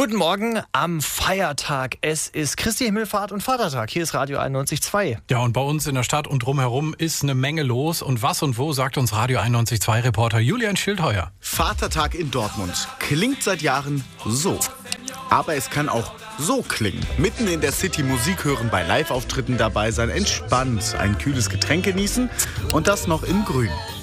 Guten Morgen am Feiertag. Es ist Christi Himmelfahrt und Vatertag. Hier ist Radio 91.2. Ja, und bei uns in der Stadt und drumherum ist eine Menge los. Und was und wo, sagt uns Radio 91.2-Reporter Julian Schildheuer. Vatertag in Dortmund klingt seit Jahren so. Aber es kann auch so klingen. Mitten in der City Musik hören, bei Live-Auftritten dabei sein, entspannt ein kühles Getränk genießen und das noch im Grün.